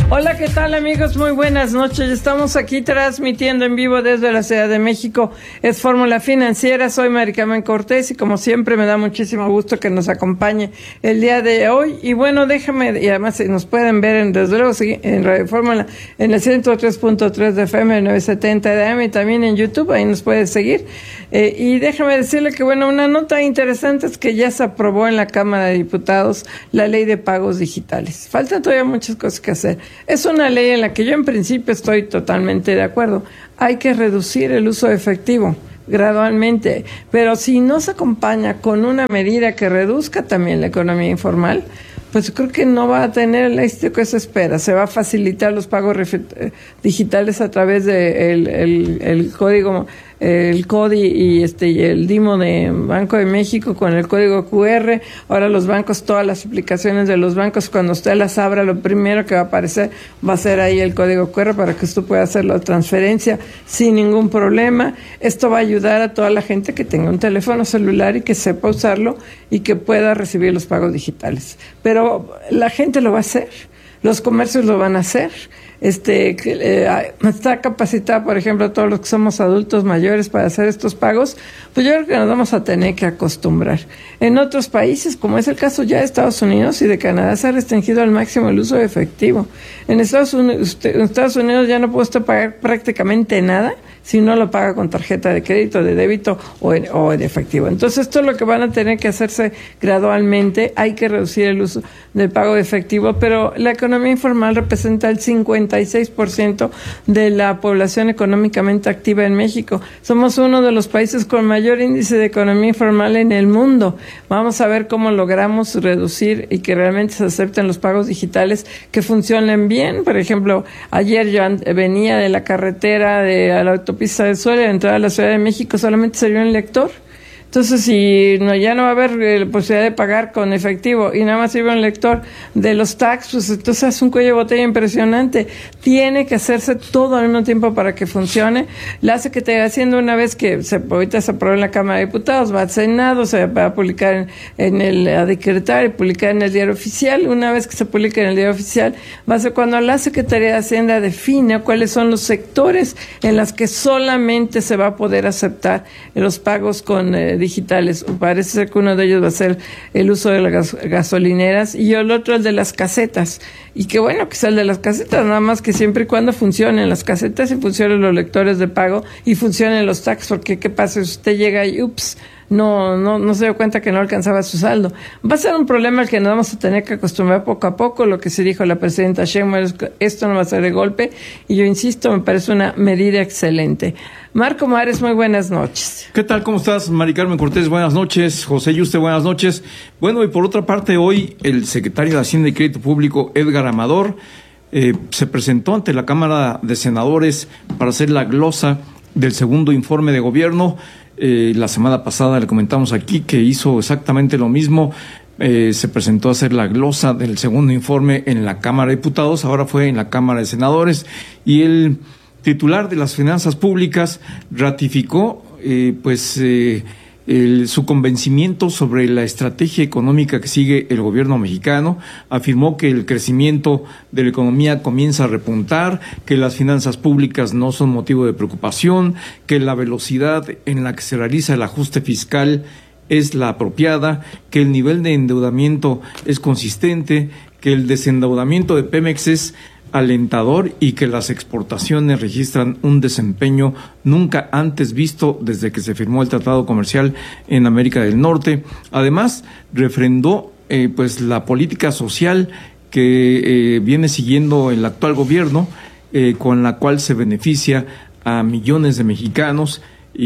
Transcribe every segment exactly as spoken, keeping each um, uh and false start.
Hola, ¿qué tal, amigos? Muy buenas noches. Estamos aquí transmitiendo en vivo desde la Ciudad de México. Es Fórmula Financiera. Soy Mari Carmen Cortés y como siempre me da muchísimo gusto que nos acompañe el día de hoy. Y bueno, déjame, y además nos pueden ver en, desde luego en Radio Fórmula en el ciento tres punto tres de F M, novecientos setenta de A M y también en YouTube, ahí nos puede seguir. Eh, y déjame decirle que, bueno, una nota interesante es que ya se aprobó en la Cámara de Diputados la ley de pagos digitales. Faltan todavía muchas cosas que hacer. Es una ley en la que yo en principio estoy totalmente de acuerdo. Hay que reducir el uso de efectivo gradualmente, pero si no se acompaña con una medida que reduzca también la economía informal, pues creo que no va a tener el éxito que se espera. Se va a facilitar los pagos digitales a través de el, el, el código, el C O D I y este y el DIMO de Banco de México con el código Q R. Ahora los bancos, todas las aplicaciones de los bancos, cuando usted las abra, lo primero que va a aparecer va a ser ahí el código Q R para que usted pueda hacer la transferencia sin ningún problema. Esto va a ayudar a toda la gente que tenga un teléfono celular y que sepa usarlo y que pueda recibir los pagos digitales. Pero la gente lo va a hacer, los comercios lo van a hacer. Este eh, está capacitada, por ejemplo, todos los que somos adultos mayores para hacer estos pagos, pues yo creo que nos vamos a tener que acostumbrar. En otros países, como es el caso ya de Estados Unidos y de Canadá, se ha restringido al máximo el uso de efectivo. En Estados Unidos, usted, en Estados Unidos ya no puede usted pagar prácticamente nada si no lo paga con tarjeta de crédito, de débito o en, o en efectivo. Entonces, esto es lo que van a tener que hacerse gradualmente. Hay que reducir el uso del pago de efectivo, pero la economía informal representa el cincuenta y seis por ciento de la población económicamente activa en México. Somos uno de los países con mayor índice de economía informal en el mundo. Vamos a ver cómo logramos reducir y que realmente se acepten los pagos digitales que funcionen bien. Por ejemplo, ayer yo venía de la carretera de a la autopista Pista del Sol, a entrar a la Ciudad de México solamente salió un lector. Entonces, si no, ya no va a haber eh, posibilidad de pagar con efectivo y nada más sirve un lector de los tax, pues entonces es un cuello de botella impresionante. Tiene que hacerse todo al mismo tiempo para que funcione. La Secretaría de Hacienda, una vez que se, ahorita se aprobó en la Cámara de Diputados, va al Senado, se va a publicar en, en el, a decretar y publicar en el Diario Oficial. Una vez que se publique en el Diario Oficial, va a ser cuando la Secretaría de Hacienda define cuáles son los sectores en los que solamente se va a poder aceptar los pagos con eh, digitales. Parece ser que uno de ellos va a ser el uso de las gas gasolineras y el otro el de las casetas. Y qué bueno que sea el de las casetas, nada más que siempre y cuando funcionen las casetas y funcionen los lectores de pago y funcionen los tax, porque qué pasa si usted llega y ups, no, no, no se dio cuenta que no alcanzaba su saldo. Va a ser un problema al que nos vamos a tener que acostumbrar poco a poco. Lo que se dijo la presidenta Sheinbaum es que esto no va a ser de golpe y yo insisto, me parece una medida excelente. Marco Mares, muy buenas noches. ¿Qué tal? ¿Cómo estás? Mari Carmen Cortés, buenas noches. José Yuste, buenas noches. Bueno, y por otra parte, hoy el secretario de Hacienda y Crédito Público, Edgar Amador, eh, se presentó ante la Cámara de Senadores para hacer la glosa del segundo informe de gobierno. Eh, la semana pasada le comentamos aquí que hizo exactamente lo mismo. Eh, se presentó a hacer la glosa del segundo informe en la Cámara de Diputados, ahora fue en la Cámara de Senadores, y el titular de las finanzas públicas ratificó eh, pues eh, el, su convencimiento sobre la estrategia económica que sigue el gobierno mexicano. Afirmó que el crecimiento de la economía comienza a repuntar, que las finanzas públicas no son motivo de preocupación, que la velocidad en la que se realiza el ajuste fiscal es la apropiada, que el nivel de endeudamiento es consistente, que el desendeudamiento de Pemex es alentador y que las exportaciones registran un desempeño nunca antes visto desde que se firmó el Tratado Comercial en América del Norte. Además, refrendó eh, pues la política social que eh, viene siguiendo el actual gobierno, eh, con la cual se beneficia a millones de mexicanos,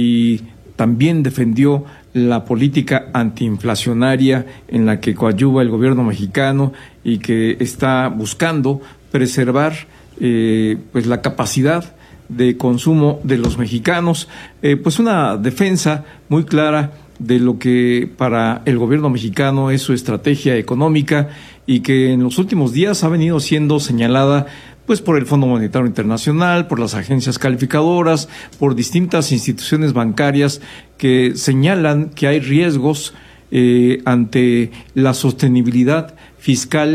y también defendió la política antiinflacionaria en la que coadyuva el gobierno mexicano y que está buscando preservar eh, pues la capacidad de consumo de los mexicanos, eh, pues una defensa muy clara de lo que para el gobierno mexicano es su estrategia económica y que en los últimos días ha venido siendo señalada pues por el Fondo Monetario Internacional, por las agencias calificadoras, por distintas instituciones bancarias que señalan que hay riesgos eh, ante la sostenibilidad fiscal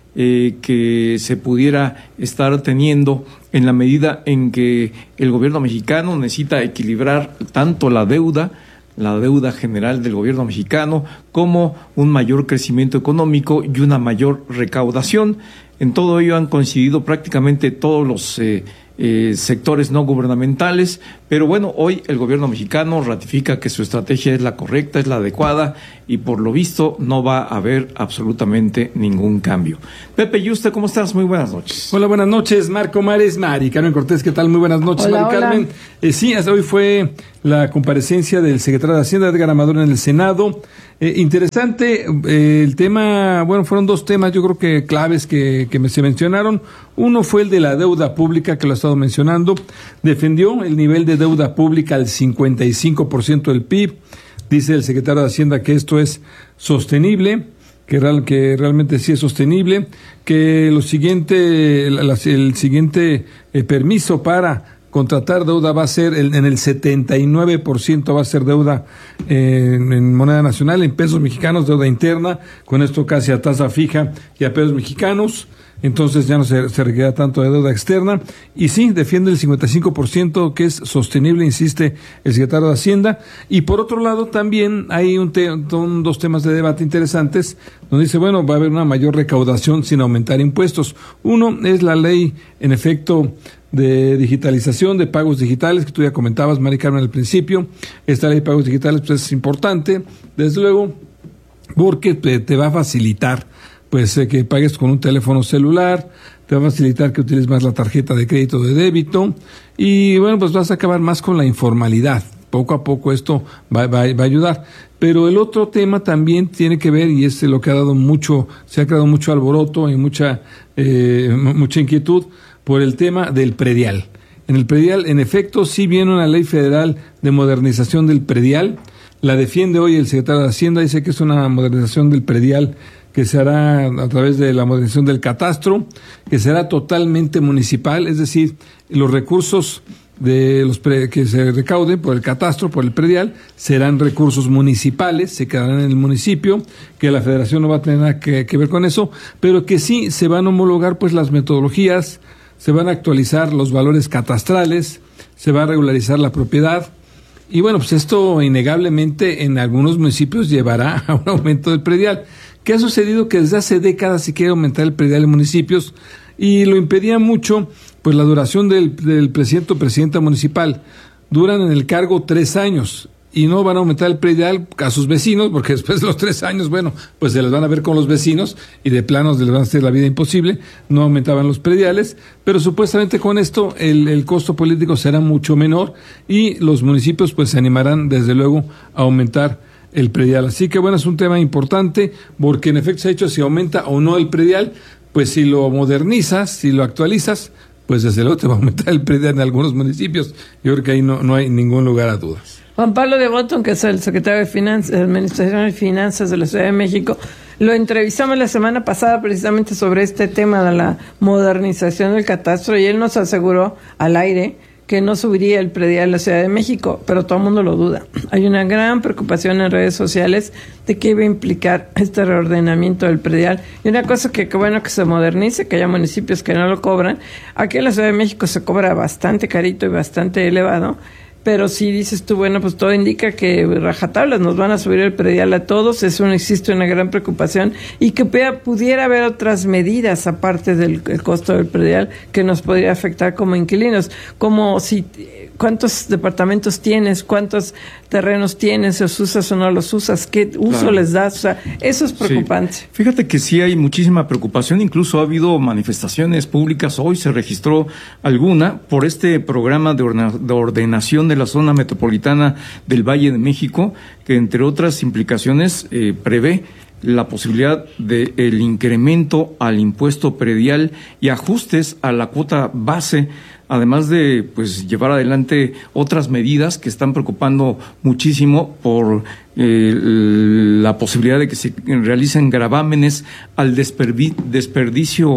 eh, que se pudiera estar teniendo en la medida en que el gobierno mexicano necesita equilibrar tanto la deuda, la deuda general del gobierno mexicano, como un mayor crecimiento económico y una mayor recaudación. En todo ello han coincidido prácticamente todos los eh, eh, sectores no gubernamentales, pero bueno, hoy el gobierno mexicano ratifica que su estrategia es la correcta, es la adecuada, y por lo visto no va a haber absolutamente ningún cambio. Pepe Yuste, ¿cómo estás? Muy buenas noches. Hola, buenas noches, Marco Mares, Mari Carmen Cortés, ¿qué tal? Muy buenas noches, hola, Mari hola. Carmen. Eh, sí, hasta hoy fue la comparecencia del secretario de Hacienda, Edgar Amador, en el Senado. Eh, interesante eh, el tema, bueno, fueron dos temas, yo creo que claves que, que me, se mencionaron. Uno fue el de la deuda pública, que lo he estado mencionando. Defendió el nivel de deuda pública al cincuenta y cinco por ciento del P I B. Dice el secretario de Hacienda que esto es sostenible, que, real, que realmente sí es sostenible, que lo siguiente, el, el siguiente eh, permiso para contratar deuda va a ser el, en el setenta y nueve por ciento va a ser deuda eh, en, en moneda nacional, en pesos mexicanos, deuda interna, con esto casi a tasa fija y a pesos mexicanos. Entonces ya no se, se requiere tanto de deuda externa. Y sí, defiende el cincuenta y cinco por ciento que es sostenible, insiste el secretario de Hacienda. Y por otro lado también hay un te, un, dos temas de debate interesantes, donde dice, bueno, va a haber una mayor recaudación sin aumentar impuestos. Uno es la ley, en efecto, de digitalización, de pagos digitales, que tú ya comentabas, Mari Carmen, al principio. Esta ley de pagos digitales pues, es importante, desde luego, porque te, te va a facilitar pues eh, que pagues con un teléfono celular, te va a facilitar que utilices más la tarjeta de crédito o de débito, y bueno, pues vas a acabar más con la informalidad. Poco a poco esto va, va, va a ayudar. Pero el otro tema también tiene que ver, y es lo que ha dado mucho, se ha creado mucho alboroto y mucha, eh, mucha inquietud por el tema del predial. En el predial, en efecto, sí viene una ley federal de modernización del predial. La defiende hoy el secretario de Hacienda, dice que es una modernización del predial que se hará a través de la modernización del catastro, que será totalmente municipal, es decir, los recursos de los pre, que se recauden por el catastro, por el predial, serán recursos municipales, se quedarán en el municipio, que la federación no va a tener nada que, que ver con eso, pero que sí se van a homologar pues las metodologías, se van a actualizar los valores catastrales, se va a regularizar la propiedad. Y bueno, pues esto innegablemente en algunos municipios llevará a un aumento del predial. ¿Qué ha sucedido? Que desde hace décadas se quiere aumentar el predial en municipios y lo impedía mucho pues la duración del, del presidente o presidenta municipal. Duran en el cargo tres años y no van a aumentar el predial a sus vecinos, porque después de los tres años, bueno, pues se les van a ver con los vecinos y de plano les van a hacer la vida imposible. No aumentaban los prediales, pero supuestamente con esto el, el costo político será mucho menor y los municipios pues se animarán desde luego a aumentar el predial. Así que bueno, es un tema importante porque en efecto se ha hecho si aumenta o no el predial, pues si lo modernizas, si lo actualizas, pues desde luego te va a aumentar el predial en algunos municipios. Yo creo que ahí no, no hay ningún lugar a dudas. Juan Pablo de Botton, que es el secretario de Finanzas, de Administración de Finanzas de la Ciudad de México, lo entrevistamos la semana pasada precisamente sobre este tema de la modernización del catastro y él nos aseguró al aire que no subiría el predial en la Ciudad de México, pero todo el mundo lo duda. Hay una gran preocupación en redes sociales de qué iba a implicar este reordenamiento del predial. Y una cosa que, que bueno que se modernice, que haya municipios que no lo cobran. Aquí en la Ciudad de México se cobra bastante carito y bastante elevado, pero si dices tú, bueno, pues todo indica que rajatablas nos van a subir el predial a todos, eso no existe una gran preocupación y que pudiera haber otras medidas aparte del el costo del predial que nos podría afectar como inquilinos, como si cuántos departamentos tienes, cuántos terrenos tienes, los usas o no los usas, qué uso claro. les das, o sea, eso es preocupante. Sí. Fíjate que sí hay muchísima preocupación, incluso ha habido manifestaciones públicas, hoy se registró alguna por este programa de, ordena, de ordenación de la zona metropolitana del Valle de México, que entre otras implicaciones eh, prevé la posibilidad de el incremento al impuesto predial y ajustes a la cuota base, además de pues llevar adelante otras medidas que están preocupando muchísimo por eh, la posibilidad de que se realicen gravámenes al desperdicio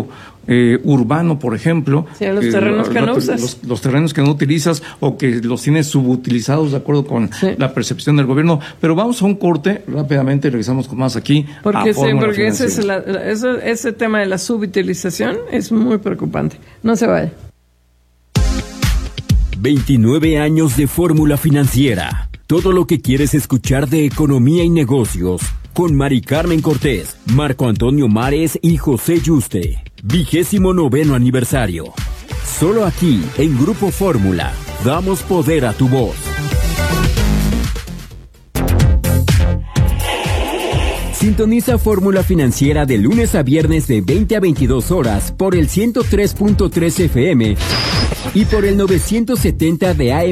eh, urbano, por ejemplo. Sí, los eh, terrenos que la, no usas. Los, los terrenos que no utilizas o que los tienes subutilizados de acuerdo con sí. la percepción del gobierno. Pero vamos a un corte, rápidamente regresamos con más aquí. Porque, sí, porque ese, es la, ese, ese tema de la subutilización es muy preocupante. No se vaya. veintinueve años de Fórmula Financiera. Todo lo que quieres escuchar de economía y negocios. Con Mari Carmen Cortés, Marco Antonio Mares y José Yuste. Vigésimo noveno aniversario. Solo aquí, en Grupo Fórmula, damos poder a tu voz. Sintoniza Fórmula Financiera de lunes a viernes de veinte a veintidós horas por el ciento tres punto tres F M y por el novecientos setenta de A M